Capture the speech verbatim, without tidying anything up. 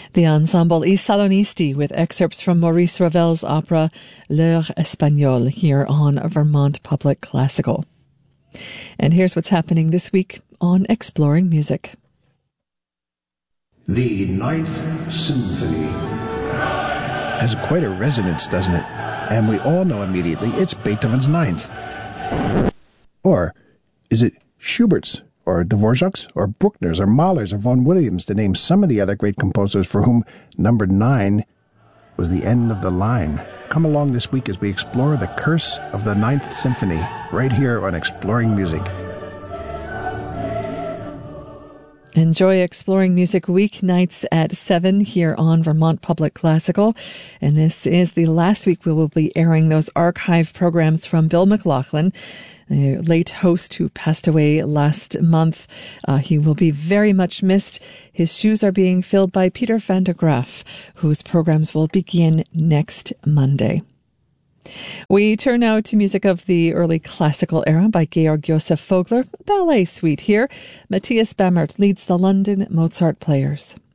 The ensemble I Salonisti with excerpts from Maurice Ravel's opera L'Heure Espagnole here on Vermont Public Classical. And here's what's happening this week on Exploring Music. The Ninth Symphony has quite a resonance, doesn't it? And we all know immediately it's Beethoven's Ninth. Or is it Schubert's, or Dvorak's, or Bruckner's, or Mahler's, or Vaughan Williams, to name some of the other great composers for whom number nine was the end of the line? Come along this week as we explore the curse of the Ninth Symphony, right here on Exploring Music. Enjoy Exploring Music weeknights at seven here on Vermont Public Classical. And this is the last week we will be airing those archive programs from Bill McLaughlin, the late host who passed away last month. Uh, he will be very much missed. His shoes are being filled by Peter van der Graaf, whose programs will begin next Monday. We turn now to music of the early classical era by Georg Joseph Vogler, ballet suite here. Matthias Bamert leads the London Mozart Players.